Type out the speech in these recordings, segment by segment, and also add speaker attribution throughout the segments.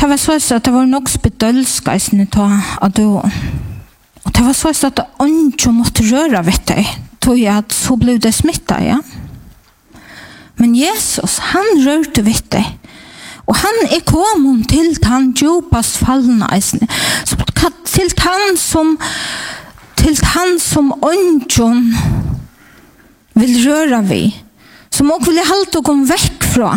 Speaker 1: det var så att det var nog spedölska i sin ta att då. Och det var så att det inte måtte röra vet dig. Tog jag att så blev det smitta, ja. Men Jesus, han rörte vet dig. Och han är kommen till han djupast fallna till han som onjon vill röra vi. Som också vill halta och gå väck från.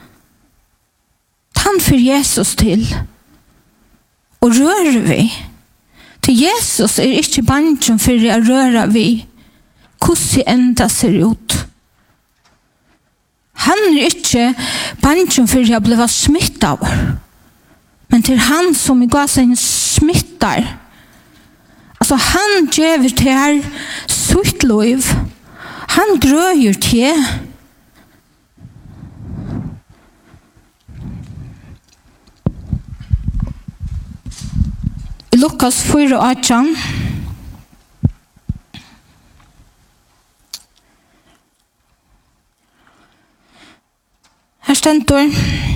Speaker 1: Han för Jesus till. Och rör vi. Till Jesus är inte bangen för att röra vi. Kussi enda ser ut. Han är inte bangen för att bli smittad. Men till han som i gasen smittar. Alltså han ger till här sitt liv. Han dröjer till. I Lukas 4:18. Här stendur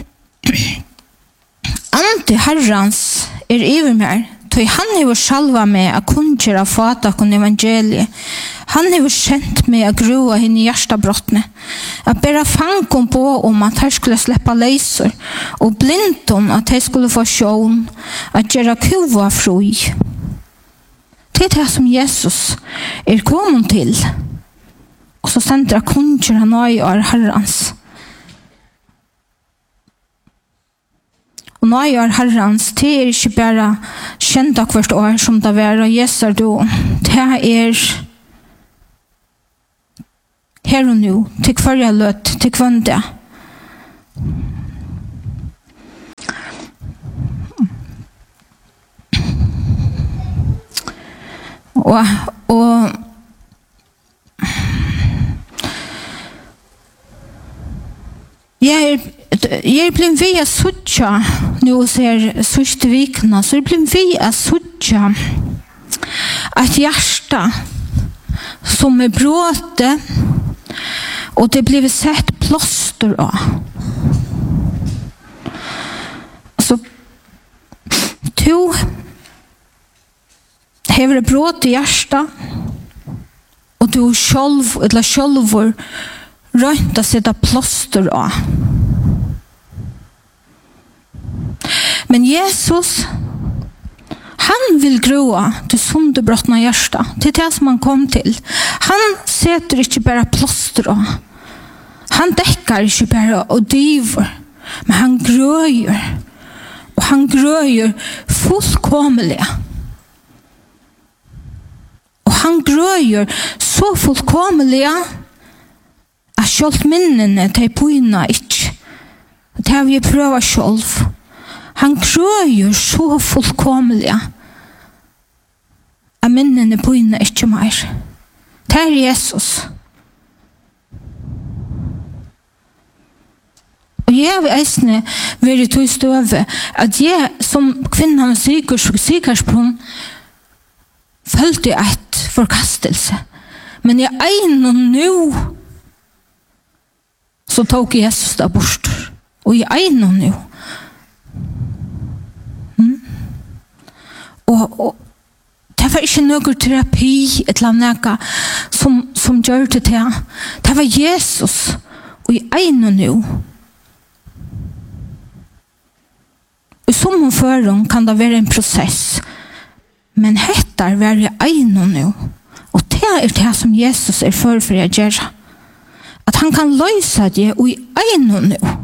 Speaker 1: Ante Herrans över mig. Tog han har salva med att kunna fata kon evangeliet. Han har känt med att grua henne i hjärtabrottne. Att bära fankom på om att här skulle släppa läsor. Och blindom att här skulle få sjån. Att göra kuva fri. Det är det som Jesus är kommen till. Och så ständer att kunna nöjar Herrans. Och nöjar Herrans, det är inte bara kända kvart år som det var Jesus då. Det är här och nu, till kvarja löt, till kvönda. Och jag blev via sucha nu ser sista veckorna så blev via sucha att hjärta som är bråte och det blev sett plåster av. Så to hever bråte i hjärta och du själv eller självor rönt att sätta plåster av. Men Jesus, han vill groa till sundebrottna hjärta. Det är det som han kom till. Han sätter inte bara plåster av. Han däckar inte bara och diver. Men han gröjer. Och han gröjer fullkomliga. Och han gröjer så fullkomliga att själv minnene de pojna inte. Det har vi prövat själv. Han gröjer så fullkomliga att minnene pojna inte mer. Det är Jesus. Och jag vill äsne vara till stöve att jag som kvinna med sikarsprång följde ett förkastelse. Men jag ägnar nu så tog Jesus där bort. Och jag ägnar nu. Och det var inte någon terapi eller något som gör det till. Det var Jesus. Och jag ägnar nu. I som förum kan det vara en process. Men hettar var jag ägnar nu. Och det är det som Jesus är för att göra. Att han kan lösa det och i ägnar nu.